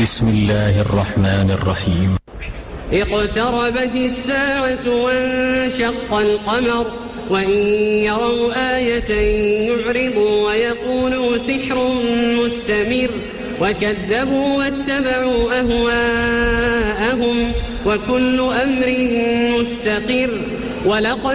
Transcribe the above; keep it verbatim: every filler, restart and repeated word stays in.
بسم الله الرحمن الرحيم. اقتربت الساعة وانشق القمر وإن يروا آية يعرضوا ويقولوا سحر مستمر وكذبوا واتبعوا أهواءهم وكل أمر مستقر ولقد